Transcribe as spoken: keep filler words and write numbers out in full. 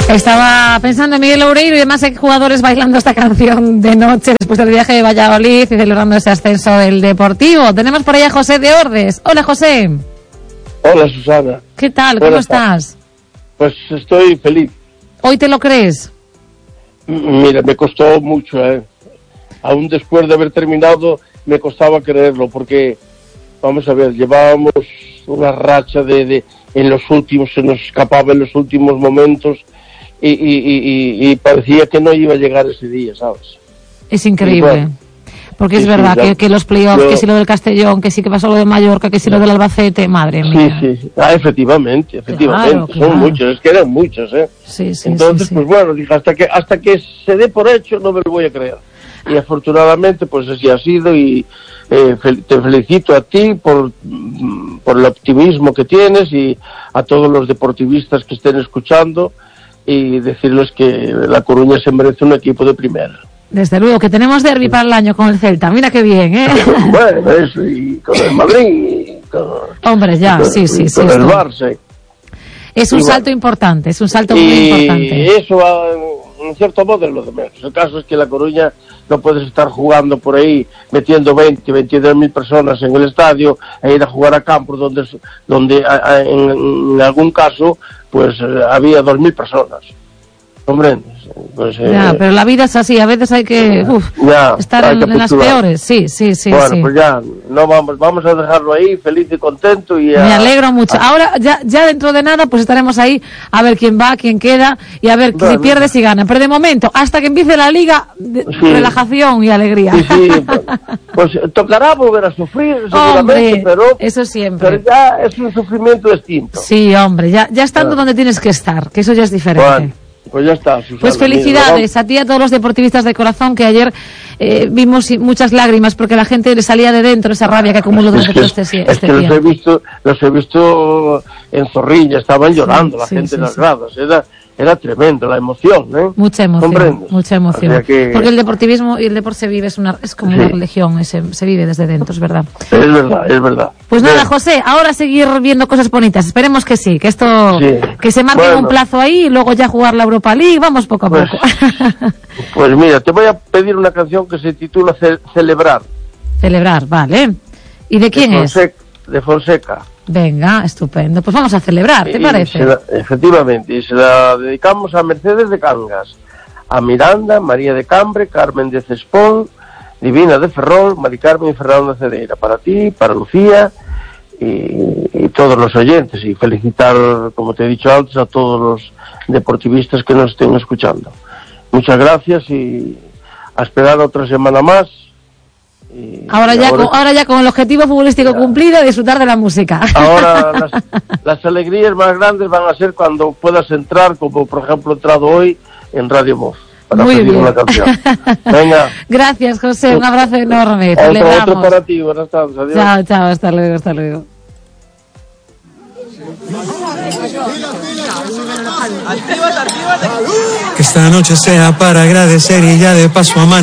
Estaba pensando en Miguel Loureiro y demás jugadores bailando esta canción de noche después del viaje de Valladolid y celebrando ese ascenso del Deportivo. Tenemos por ahí a José de Ordes. Hola, José. Hola, Susana. ¿Qué tal? ¿Cómo Buenas estás? Pues estoy feliz. ¿Hoy te lo crees? Mira, me costó mucho, ¿eh? Aún después de haber terminado, me costaba creerlo, porque, vamos a ver, llevábamos una racha de, de en los últimos, se nos escapaba en los últimos momentos y, y, y, y parecía que no iba a llegar ese día, ¿sabes? Es increíble. Bueno, porque sí, es verdad sí, que, que los playoffs, yo, que si lo del Castellón, que sí que pasó lo de Mallorca, que si lo del Albacete, madre mía. Sí, sí, ah, efectivamente, efectivamente, claro, son claro. muchos, es que eran muchos, ¿eh? Sí, sí, Entonces, sí, pues sí. bueno, dije, hasta que hasta que se dé por hecho, no me lo voy a creer. Y afortunadamente, pues así ha sido, y eh, fel- te felicito a ti por, por el optimismo que tienes, y a todos los deportivistas que estén escuchando, y decirles que La Coruña se merece un equipo de primera. Desde luego, que tenemos derbi para el año con el Celta, mira qué bien, ¿eh? Bueno, eso, y con el Madrid, y con, hombre, ya, con, sí, sí, y sí. con el esto. Barça. Es un y salto bueno, importante, es un salto y muy importante. Y eso, va, en cierto modo, es lo de menos. El caso es que La Coruña no puedes estar jugando por ahí, metiendo veinte, veintidós mil personas en el estadio, e ir a jugar a campos donde, donde a, a, en, en algún caso, pues había dos mil personas. Hombre, pues, ya, eh, pero la vida es así, a veces hay que uf, ya, estar hay en, que en las peores, sí, sí, sí. Bueno, sí. pues ya, no vamos, vamos a dejarlo ahí, feliz y contento. Y a, me alegro mucho. A... Ahora, ya, ya dentro de nada, pues estaremos ahí a ver quién va, quién queda, y a ver bueno, si pierde, si gana. Pero de momento, hasta que empiece la liga, de, sí. relajación y alegría. Sí, sí, pues, pues tocará volver a sufrir, seguramente, hombre, pero, eso siempre. pero ya es un sufrimiento distinto. Sí, hombre, ya, ya estando bueno. donde tienes que estar, que eso ya es diferente. Bueno. Pues ya está, Susana. Pues felicidades a ti y a todos los deportivistas de corazón, que ayer eh, vimos muchas lágrimas porque la gente le salía de dentro esa rabia que acumuló durante todo este, este es que los he visto, los he visto en Zorrilla, estaban llorando sí, la sí, gente sí, en las sí. gradas, era, era tremendo la emoción, ¿eh? Mucha emoción, ¿comprendes? Mucha emoción. O sea que... porque el deportivismo y el deporte se vive, es, una, es como sí. una religión, se, se vive desde dentro, es verdad. Es verdad, es verdad. Pues nada, José, ahora seguir viendo cosas bonitas, esperemos que sí, que esto, sí. que se marque bueno. un plazo ahí y luego ya jugar la Europa League, vamos poco a pues, poco. Pues mira, te voy a pedir una canción que se titula Ce- Celebrar. Celebrar, vale. ¿Y de quién de Fonseca, es? De Fonseca. Venga, estupendo. Pues vamos a celebrar, ¿te y parece? La, efectivamente, y se la dedicamos a Mercedes de Cangas, a Miranda, María de Cambre, Carmen de Cespón, Divina de Ferrol, Mari Carmen y Fernando Cedeira. Para ti, para Lucía y, y todos los oyentes. Y felicitar, como te he dicho antes, a todos los deportivistas que nos estén escuchando. Muchas gracias y a esperar otra semana más. Y ahora, ya ahora, con, ahora ya con el objetivo futbolístico ya. cumplido, disfrutar de la música. Ahora las, las alegrías más grandes van a ser cuando puedas entrar, como por ejemplo he entrado hoy en Radio Moz, para muy pedir bien. una canción. Venga. Gracias, José, un abrazo enorme. Otro, otro para ti, buenas tardes, adiós. Chao, chao, hasta luego, hasta luego. Que esta noche sea para agradecer y ya de paso amar.